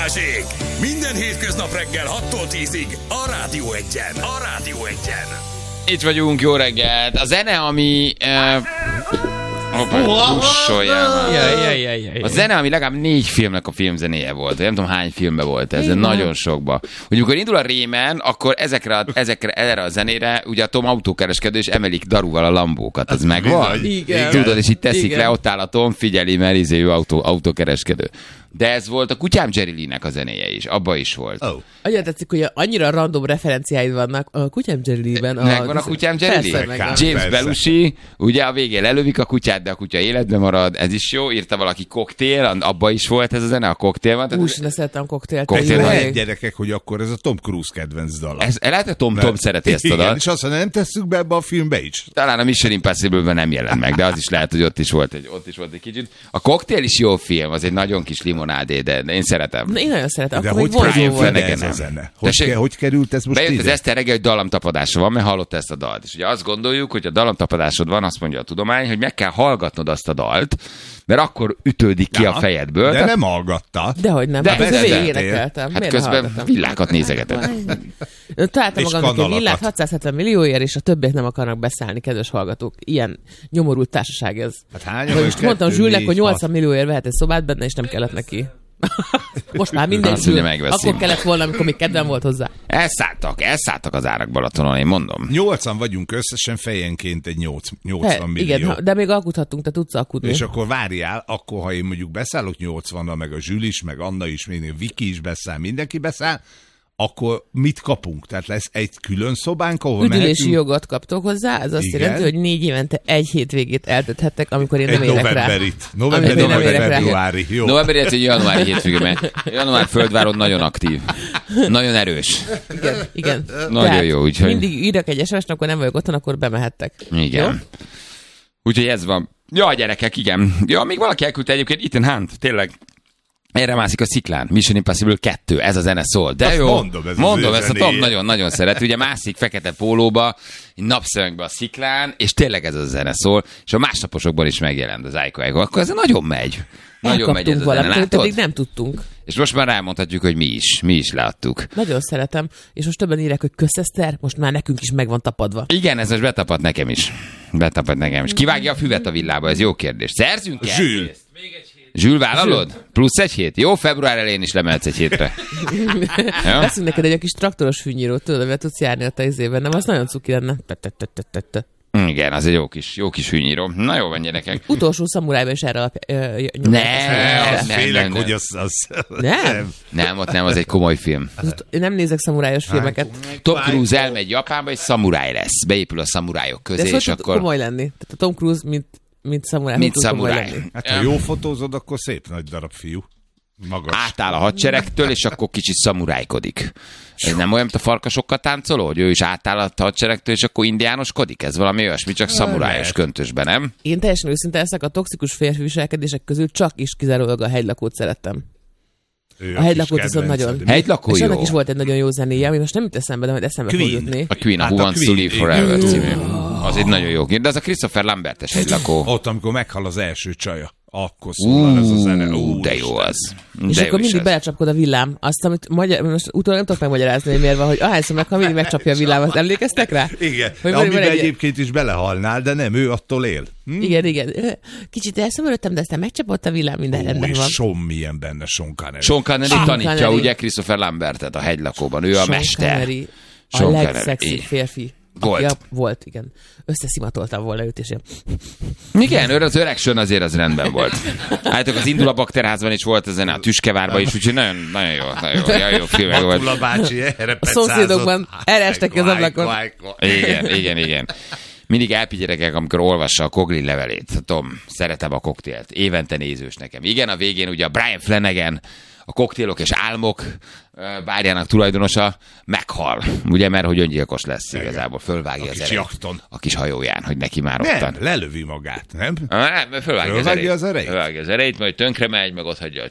Balázsék! Minden hétköznap reggel 6-tól 10-ig a Rádió 1-en. Itt vagyunk, jó reggelt. A zene, ami... A zene, ami legalább 4 filmnek a filmzenéje volt. Nem tudom, hány filmben volt ez, nagyon sokba. Ugye, amikor indul a Rémen, akkor erre a zenére ugye a Tom autókereskedő és emelik daruval a lambókat. Ez megvan? Igen. Tudod, és itt teszik le, ott áll a Tom, figyeli, mert ő autókereskedő. De ez volt a Kutyám Jerry Lee-nek a zenéje is. Abba is volt. Annyira tetszik, hogy annyira random referenciáid vannak a Kutyám Jerry Lee-ben. Megvan a Kutyám Jerry Lee? James Belushi, ugye a végén lelövik a kutyát, de a kutya életben marad. Ez is jó. Írta valaki Koktél, abba is volt ez a zene, a Koktél van. Ne szeretem Koktélt. Lehet, gyerekek, hogy akkor ez a Tom Cruise kedvenc dala. Lehet, hogy Tom szereti ezt a dalt. És azt nem tesszük be ebbe a filmbe is. Talán a Mission Impossible-ben nem jelent meg, de az is lehet, hogy ott is volt egy kicsit. A Koktél is jó film, az egy nagyon kis limonádé, de én szeretem. Én nagyon szeretem. De hogy került ez a zene? Hogy került ez most bejött ide? az Eszter reggel, hogy dallamtapadása van, mert hallotta ezt a dalt. És ugye azt gondoljuk, hogy a dallamtapadásod van, azt mondja a tudomány, hogy meg kell hallgatnod azt a dalt, mert akkor ütődik ki a fejedből. De nem hallgatta. Dehogy nem. De hát végig énekeltem. Hát közben villákat nézegetem. Találtam magamnak egy villát 670 millióért, és a többiek nem akarnak beszállni, kedves hallgatók. Ilyen nyomorult társaság ez. Hát most mondtam Zsülnek, hogy 80 millióért vehet egy szobát benne, és nem kellett neki. Most már minden Zsül. Akkor kellett volna, amikor még kedvem volt hozzá. Elszálltak az árak Balatonon, én mondom. 8-an vagyunk összesen, fejenként egy 80 millió. Igen, de még alkudhatunk, te tudsz alkudni. És akkor várjál, akkor ha én mondjuk beszállok 80-nal, meg a Zsül is, meg Anna is, még Viki is beszáll, mindenki beszáll, akkor mit kapunk? Tehát lesz egy külön szobánk, ahol üdülési jogot kaptok hozzá, ez azt jelenti, hogy 4 évente egy hétvégét eltölthettek, amikor én nem érek rá. Novemberi, jó. Novemberi, hogy januári hétvégén, mert január Földváron nagyon aktív. Nagyon erős. Igen. Nagyon tehát jó, úgyhogy... Mindig írok egy SMS-t, akkor nem vagyok otthon, akkor bemehettek. Igen. Jó? Úgyhogy ez van. Ja, gyerekek, igen. Ja, még valaki elküldte egyébként Ethan Hunt, tényleg. Erre mászik a sziklán. Mission Impossible 2, ez a zene szól. De azt jó, mondom ezt a Tom nagyon-nagyon szeret. Ugye mászik fekete pólóba, napszemekbe a sziklán, és tényleg ez a zene szól, és a másnaposokban is megjelent az Aiko. Akkor ez nagyon megy. Nagyon megy ez a zene, látod? Pedig nem tudtunk. És most már rámondhatjuk, hogy mi is leadtuk. Nagyon szeretem, és most többen írják, hogy Eszter, most már nekünk is meg van tapadva. Igen, ez most betapad nekem is. Kivágja a füvet a villába, ez jó kérdés. Szerzünk el? Zsül. Zsül, vállalod? Plusz egy hét? Jó, február elején is lemehetsz egy hétre. Veszünk neked egy kis traktoros fűnyírót, tudod, amivel tudsz járni a te izében, nem? Az nagyon cuki lenne. Igen, az egy jó kis fűnyíró. Na jó van, gyerekek. Utolsó szamurájban is erre Nem, hogy az... Nem, ott nem, az egy komoly film. Nem nézek szamurájos filmeket. Tom Cruise elmegy Japánba, és szamuráj lesz. Beépül a szamurájok közé, és akkor... komoly lenni. Tehát a Tom Cruise, mint szamuráj. Hát ha jó fotózod, akkor szép nagy darab fiú. Magas. Átáll a hadseregtől, és akkor kicsit szamurájkodik. Ez nem olyan, mint a farkasokkal táncoló, hogy ő is átáll a hadseregtől, és akkor indiánoskodik? Ez valami olyasmi, csak szamurájos köntösben, nem? Én teljesen őszinte leszek, a toxikus férfi viselkedések közül csak is kizárólag a Hegylakót szerettem. A Hegylakót viszont nagyon. Hegylakó és jó. annak is volt egy nagyon jó zenéje, ami most nem jut eszembe, de majd eszembe fog jutni. A Queen, a Who Wants to Live Forever című. Az egy nagyon jó. De az a Christopher Lambert-es Hegylakó. Ott, amikor meghal az első csaja. Akkor szólal ez a zene. De jó az. És akkor mindig belecsapkod a villám. Azt, amit most utólag nem tudok megmagyarázni, hogy miért van, hogy ahányszor meghal, mindig megcsapja a villámat. Emlékeztek rá? Igen. Amiben egyébként is belehalnál, de nem, ő attól él. Igen. Kicsit elszomorultam, de aztán megcsapott a villám, minden rendben van. És milyen benne Sean Connery. Sean Connery tanítja ugye Christopher Lambertet a Hegylakóban. Ő a mester. A legszexibb férfi. Volt, igen. Összeszimatoltam volna őt, és én... Igen, az öreg Sean azért az rendben volt. Állítok, az Indula Bakterházban is volt ezen, a Tüskevárban is, úgyhogy nagyon jó filmek volt. Matula bácsi erre a szomszédokban elestek ki az ablakon. Igen. Mindig elpigyerekek, amikor olvassa a Coughlin levelét. Tom, szeretem a koktélt. Évente nézős nekem. Igen, a végén ugye a Brian Flanagan, a koktélok és álmok bárjának tulajdonosa meghal, ugye, mert hogy öngyilkos lesz igazából, fölvágja az erejét a kis hajóján, hogy neki már ottan. Nem, lelövi magát, nem? Nem, fölvágja az erejét, majd tönkre megy, meg ott hagyja